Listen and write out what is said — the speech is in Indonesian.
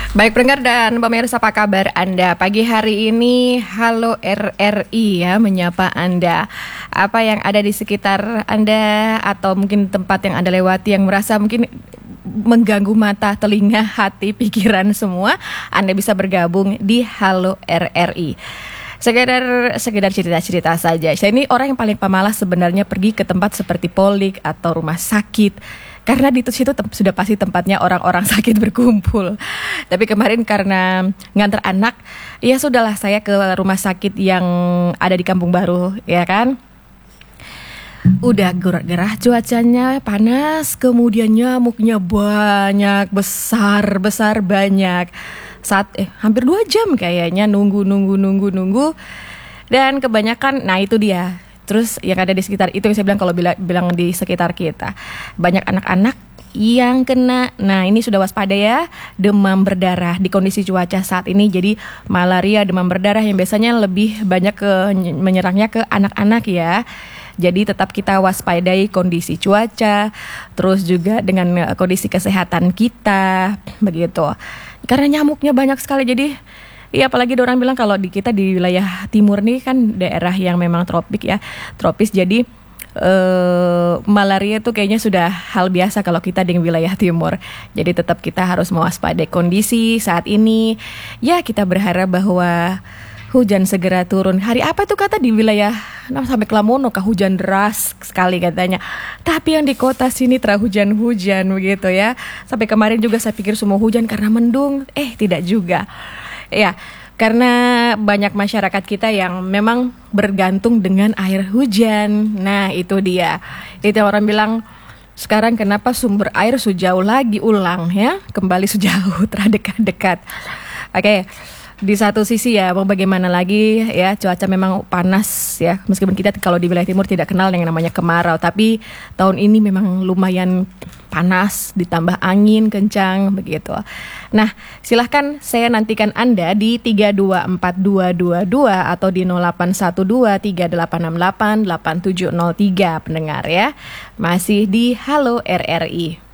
Baik pendengar dan pemirsa, apa kabar Anda? Pagi hari ini Halo RRI ya menyapa Anda. Apa yang ada di sekitar Anda atau mungkin tempat yang Anda lewati yang merasa mungkin mengganggu mata, telinga, hati, pikiran semua, Anda bisa bergabung di Halo RRI. Sekedar cerita-cerita saja. Saya ini orang yang paling pemalas sebenarnya pergi ke tempat seperti polik atau rumah sakit, karena di situ sudah pasti tempatnya orang-orang sakit berkumpul. Tapi kemarin karena nganter anak, ya sudahlah saya ke rumah sakit yang ada di Kampung Baru, ya kan. Udah gerah cuacanya panas, kemudian nyamuknya banyak, besar banyak. Hampir 2 jam kayaknya nunggu. Dan kebanyakan, nah itu dia. Terus yang ada di sekitar itu yang saya bilang, kalau bilang di sekitar kita banyak anak-anak yang kena. Nah ini sudah waspada ya, demam berdarah di kondisi cuaca saat ini. Jadi malaria, demam berdarah yang biasanya lebih banyak menyerangnya ke anak-anak ya. Jadi tetap kita waspadai kondisi cuaca, terus juga dengan kondisi kesehatan kita, begitu. Karena nyamuknya banyak sekali, jadi ya apalagi orang bilang kalau di kita di wilayah timur nih kan daerah yang memang tropis, jadi malaria itu kayaknya sudah hal biasa kalau kita di wilayah timur. Jadi tetap kita harus mewaspadai kondisi saat ini. Ya kita berharap bahwa hujan segera turun. Hari apa tuh kata di wilayah sampai Kelamono kah hujan deras sekali katanya. Tapi yang di kota sini hujan-hujan begitu ya. Sampai kemarin juga saya pikir semua hujan karena mendung. Tidak juga. Ya, karena banyak masyarakat kita yang memang bergantung dengan air hujan. Nah, itu dia. Itu orang bilang sekarang kenapa sumber air sejauh lagi ulang ya, kembali sejauh terdekat-dekat. Oke. Di satu sisi ya, mau bagaimana lagi ya, cuaca memang panas ya. Meskipun kita kalau di wilayah timur tidak kenal yang namanya kemarau, tapi tahun ini memang lumayan panas, ditambah angin kencang begitu. Nah, silahkan saya nantikan Anda di 324222 atau di 081238688703 pendengar ya. Masih di Halo RRI.